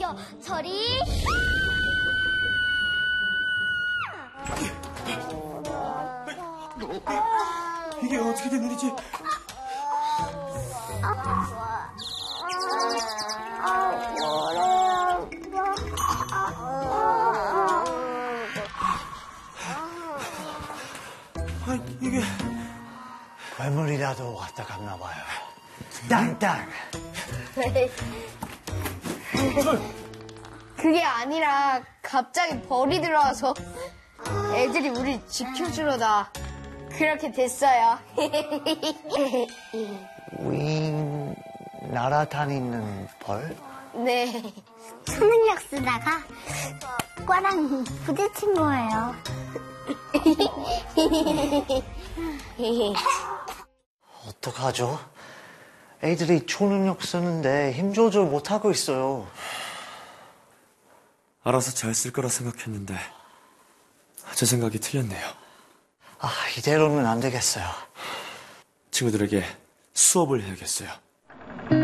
비켜. 저리. 이게 어떻게 된 일이지? 이게 괴물이라도 왔다 갔나 봐요. 땅땅. 그게 아니라 갑자기 벌이 들어와서 애들이 우리 지켜주려다 그렇게 됐어요. 윙 날아다니는 벌? 네. 초능력 쓰다가 과랑 부딪힌 거예요. 어떡하죠? 애들이 초능력 쓰는데 힘 조절 못하고 있어요. 알아서 잘 쓸 거라 생각했는데 제 생각이 틀렸네요. 이대로는 안 되겠어요. 친구들에게 수업을 해야겠어요.